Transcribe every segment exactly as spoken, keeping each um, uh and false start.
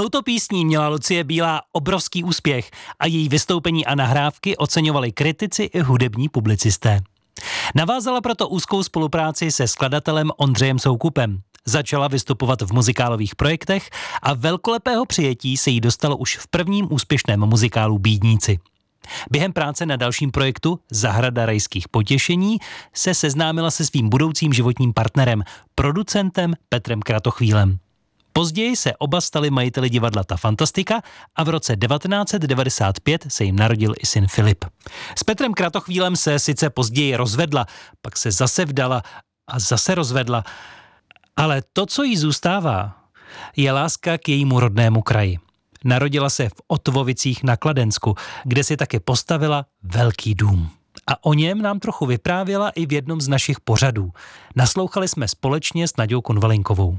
touto písní měla Lucie Bílá obrovský úspěch a její vystoupení a nahrávky oceňovali kritici i hudební publicisté. Navázala proto úzkou spolupráci se skladatelem Ondřejem Soukupem. Začala vystupovat v muzikálových projektech a velkolepého přijetí se jí dostalo už v prvním úspěšném muzikálu Bídníci. Během práce na dalším projektu Zahrada rajských potěšení se seznámila se svým budoucím životním partnerem, producentem Petrem Kratochvílem. Později se oba stali majiteli divadla Ta Fantastika a v roce devatenáct set devadesát pět se jim narodil i syn Filip. S Petrem Kratochvílem se sice později rozvedla, pak se zase vdala a zase rozvedla, ale to, co jí zůstává, je láska k jejímu rodnému kraji. Narodila se v Otvovicích na Kladensku, kde si také postavila velký dům. A o něm nám trochu vyprávěla i v jednom z našich pořadů. Naslouchali jsme společně s Naďou Konvalinkovou.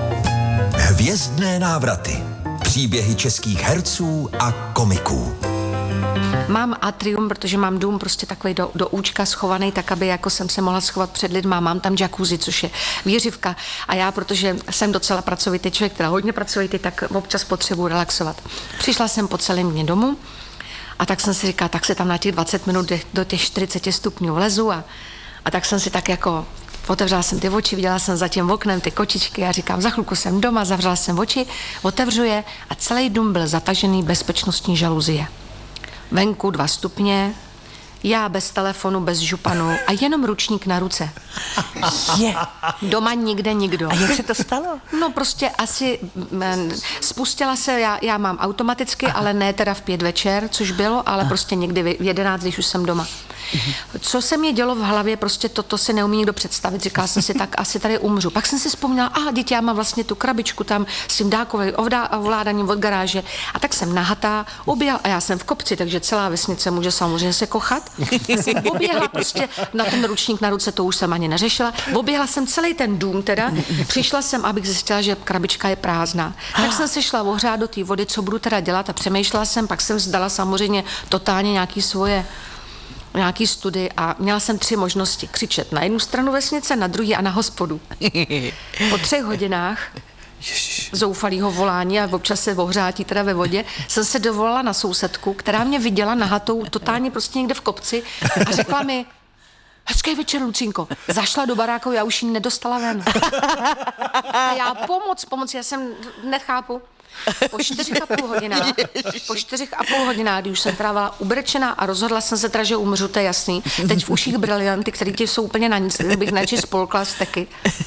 Hvězdné návraty. Příběhy českých herců a komiků. Mám atrium, protože mám dům prostě takový do, do účka schovaný, tak aby jako jsem se mohla schovat před lidma. Mám tam jacuzzi, což je výřivka. A já, protože jsem docela pracovitý člověk, teda hodně pracovitý, tak občas potřebuji relaxovat. Přišla jsem po celém dně domů a tak jsem si říkala, tak se tam na těch dvacet minut do těch čtyřicet stupňů vlezu a, a tak jsem si tak jako otevřela jsem ty oči, viděla jsem za tím oknem ty kočičky a říkám, za chvilku jsem doma, zavřela jsem oči, otevřu je a celý dům byl zatažený bezpečnostní žaluzie. Venku dva stupně, já bez telefonu, bez županu a jenom ručník na ruce. Je. Doma nikde nikdo. A jak se to stalo? No prostě asi m, spustila se, já, já mám automaticky, Aha. ale ne teda v pět večer, což bylo, ale Aha. prostě někdy v jedenáct, když už jsem doma. Mhm. Co se mě dělo v hlavě, prostě toto si neumí nikdo představit. Říkala jsem si, tak asi tady umřu. Pak jsem si vzpomněla, aha, dítě, já mám vlastně tu krabičku tam s tím dálkovým ovládaním od garáže. A tak jsem nahatá, objela, a já jsem v kopci, takže celá vesnice může samozřejmě se kochat. Oběhla prostě na ten ručník na ruce, to už jsem ani neřešila. Oběhla jsem celý ten dům teda, přišla jsem, abych zjistila, že krabička je prázdná. Tak jsem se šla ohřát do té vody, co budu teda dělat a přemýšlela jsem, pak jsem vzdala samozřejmě totálně nějaký svoje nějaký studii a měla jsem tři možnosti. Křičet na jednu stranu vesnice, na druhý a na hospodu. Po třech hodinách zoufalýho volání a občas se ohřátí teda ve vodě, jsem se dovolala na sousedku, která mě viděla nahatou totálně prostě někde v kopci a řekla mi, hezký večer, Lucínko. Zašla do baráku, já už ji nedostala ven. A já pomoc, pomoc, já jsem nechápu. Po čtyřech a půl hodinách, po čtyřech a půl hodinách, když už jsem teda byla ubrečená a rozhodla jsem se teda, že umřu, to je jasný. Teď v uších brilianty, které ti jsou úplně na nic, bych radši spolkla steky.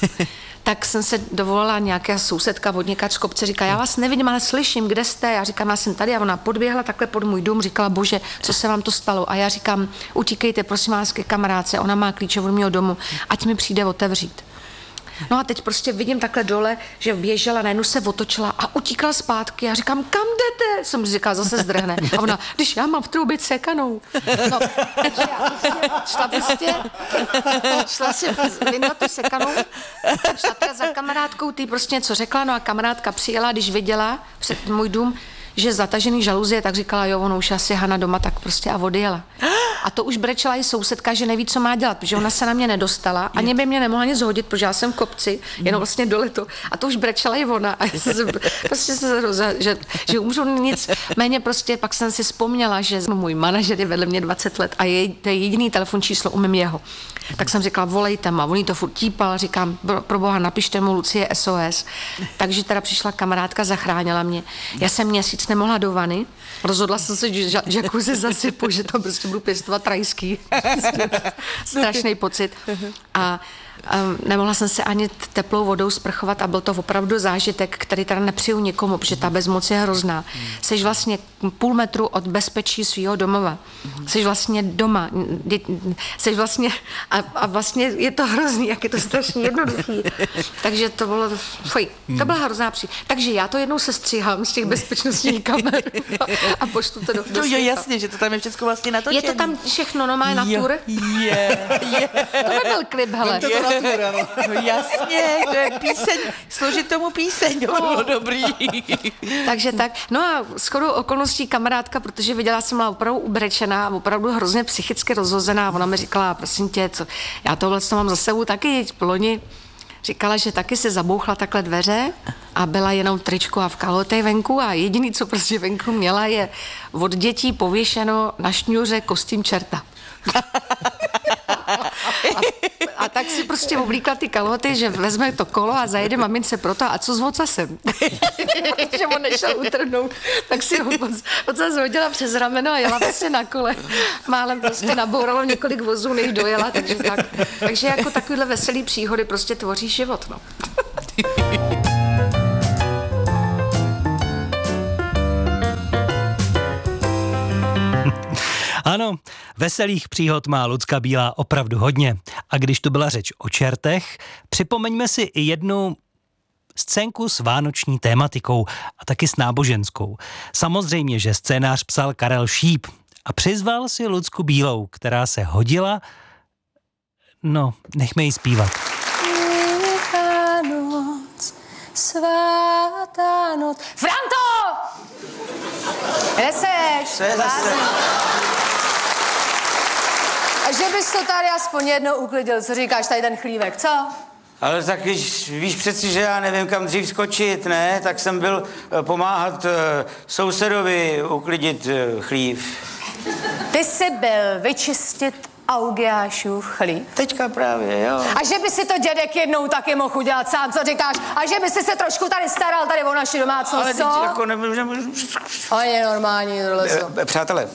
Tak jsem se dovolala, nějaká sousedka vodníka z kopce, říká, já vás nevidím, ale slyším, kde jste? Já říkám, já jsem tady a ona podběhla takhle pod můj dům, říkala, bože, co se vám to stalo? A já říkám, utíkejte, prosím vás, ke kamarádce, ona má klíče od mého domu, ať mi přijde otevřít. No a teď prostě vidím takhle dole, že běžela, najednou se otočila a utíkala zpátky. Já říkám, kam jdete? Jsem říkala, zase zdrhne. A ona, když já mám v troubě sekanou. No, takže já prostě šla prostě, šla si vyndat tu sekanou, šla teda za kamarádkou, ty prostě něco řekla, no a kamarádka přijela, když viděla před můj dům, že zatažený žaluzie, tak říkala, jo, ono už asi Hana doma, tak prostě a odjela. A to už brečela i sousedka, že neví, co má dělat, protože ona se na mě nedostala, ani by mě nemohla nic hodit, protože já jsem v kopci, jenom vlastně dole to. A to už brečela i ona. A já jsem, prostě se, že, že umřu nic. Méně prostě pak jsem si vzpomněla, že můj manažer je vedle mě dvacet let a je, to je jediný telefon číslo, umím jeho. Tak jsem říkala, volejte ma, on jí to furt típal, říkám, pro boha, napište mu Lucie S O S. Takže teda přišla kamarádka, zachránila mě. Já jsem měsíc nemohla do vany, rozhodla jsem se, že jacuzzi zasypu, že tam prostě budu pěstovat rajský. Strašný pocit. A Um, nemohla jsem se ani teplou vodou sprchovat a byl to opravdu zážitek, který teda nepřiju nikomu, protože ta bezmoc je hrozná. Jseš vlastně půl metru od bezpečí svého domova. Jseš vlastně doma. Jseš vlastně a, a vlastně je to hrozný, jak je to strašně jednoduchý. Takže to bylo, fuj, to byla hrozná při. Takže já to jednou sestříhám z těch bezpečnostních kamer a pošlu to do, do Jo, jasně, že to tam je všechno vlastně natočené. Je to tam všechno, no má natur. Je, je. To nebyl klip, hele. No jasně, to je píseň, složit tomu píseň, to bylo dobrý. Takže tak, no a shodou okolností kamarádka, protože viděla jsem byla opravdu ubrečená, opravdu hrozně psychicky rozhozená, ona mi říkala, prosím tě, co, já tohle mám za sebou taky, loni Říkala, že taky se zabouchla takhle dveře a byla jenom v tričku a v kalhotech venku a jediný, co prostě venku měla, je od dětí pověšeno na šňůře kostým čerta. A, a tak si prostě oblíkla ty kalhoty, že vezme to kolo a zajede mamince proto a co s ocasem? Že on nešel utrhnout, tak si ho ocas hodila přes rameno a jela prostě na kole. Málem prostě nabouralo několik vozů, než dojela, takže tak. Takže jako takovýhle veselý příhody prostě tvoří život, no. Ano, veselých příhod má Lucka Bílá opravdu hodně. A když tu byla řeč o čertech, připomeňme si i jednu scénku s vánoční tématikou a taky s náboženskou. Samozřejmě, že scénář psal Karel Šíp a přizval si Lucku Bílou, která se hodila. No, nechme ji zpívat. Velká noc, svatá noc. Franto! Kde seš? Co je zase? A že bys to tady aspoň jednou uklidil, co říkáš, tady ten chlívek, co? Ale tak když víš přeci, že já nevím, kam dřív skočit, ne? Tak jsem byl eh, pomáhat eh, sousedovi uklidit eh, chlív. Ty jsi byl vyčistit Augiášův chlív. Teďka právě, jo. A že by si to dědek jednou taky mohl udělat sám, co říkáš? A že by si se trošku tady staral tady o naši domácnost, Ale co? teď jako nemůžu... nemůžu... A je normální tohle, co? Eh, Přátelé,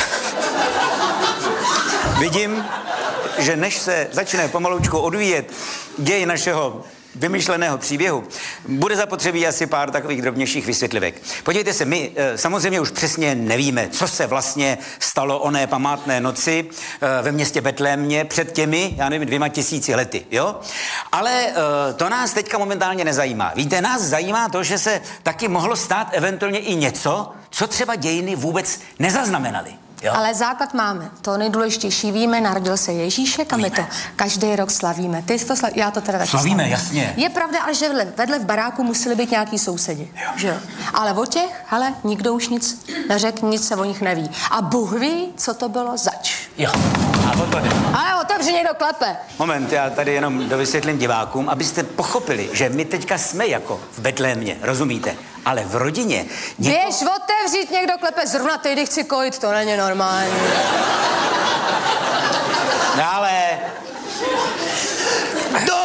vidím, že než se začne pomalučku odvíjet děj našeho vymyšleného příběhu, bude zapotřebí asi pár takových drobnějších vysvětlivek. Podívejte se, my e, samozřejmě už přesně nevíme, co se vlastně stalo oné památné noci e, ve městě Betlémě před těmi, já nevím, dvěma tisíci lety, jo? Ale e, to nás teďka momentálně nezajímá. Víte, nás zajímá to, že se taky mohlo stát eventuálně i něco, co třeba dějiny vůbec nezaznamenaly. Jo? Ale základ máme. To nejdůležitější víme, narodil se Ježíšek a my to každý rok slavíme. Ty to slaví, já to teda taky Slavíme, slavím. jasně. Je pravda, ale že vedle, vedle v baráku museli být nějaký sousedi. Jo. Že jo? Ale o těch, hele, nikdo už nic neřekl, nic se o nich neví. A Bůh ví, co to bylo zač. Jo. A o to jde. Ale otevři, někdo klepe. Moment, já tady jenom dovysvětlím divákům, abyste pochopili, že my teďka jsme jako v Betlémě, rozumíte? Ale v rodině... Něko... Běž otevřít, někdo klepe, zrovna ty, když chci kojit, to není normální. No ale